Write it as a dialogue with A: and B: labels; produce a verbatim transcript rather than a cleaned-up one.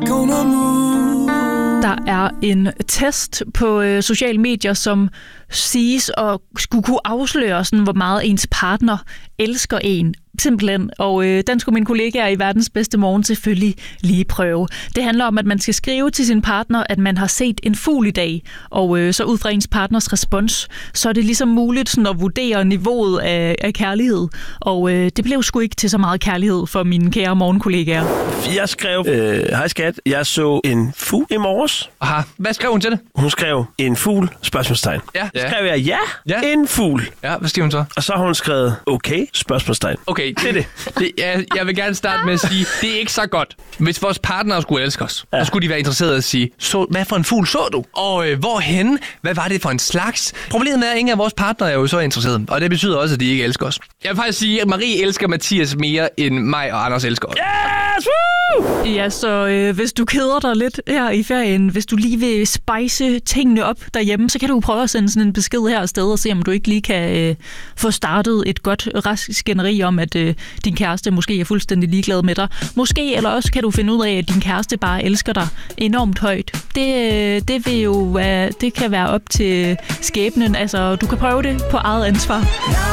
A: Der er en test på øh, sociale medier, som siges at skulle kunne afsløre, sådan, hvor meget ens partner elsker en. Simpelthen. Og øh, den skulle mine kollegaer i Verdens Bedste Morgen selvfølgelig lige prøve. Det handler om, at man skal skrive til sin partner, at man har set en fugl i dag. Og øh, så ud fra ens partners respons, så er det ligesom muligt sådan, at vurdere niveauet af, af kærlighed. Og øh, det blev sgu ikke til så meget kærlighed for mine kære morgenkollegaer.
B: Jeg skrev, øh, hej skat, jeg så en fugl i morges.
C: Aha. Hvad skrev hun til det?
B: Hun skrev, en fugl, spørgsmålstegn.
C: Ja.
B: Så skrev jeg, ja,
C: ja,
B: en fugl.
C: Ja, hvad skriver hun så?
B: Og så har hun skrevet, okay, spørgsmålstegn.
C: Okay, det er det. det jeg, jeg vil gerne starte med at sige, det er ikke så godt. Hvis vores partnere skulle elske os, ja. så skulle de være interesserede at sige, så, hvad for en fugl så du? Og øh, hvorhenne? Hvad var det for en slags? Problemet er, at ingen af vores partnere er jo så interesserede. Og det betyder også, at de ikke elsker os. Jeg vil faktisk sige, at Marie elsker Mathias mere, end mig og Anders elsker os.
B: Yes! Woo!
A: Ja, så øh, hvis du keder dig lidt her i ferien, hvis du lige vil spice tingene op derhjemme, så kan du prøve at sende sådan en besked her afsted og se, om du ikke lige kan øh, få startet et godt rask skænderi om, at øh, din kæreste måske er fuldstændig ligeglad med dig. Måske, eller også kan du finde ud af, at din kæreste bare elsker dig enormt højt. Det, øh, det vil jo øh, det kan være op til skæbnen. Altså, du kan prøve det på eget ansvar.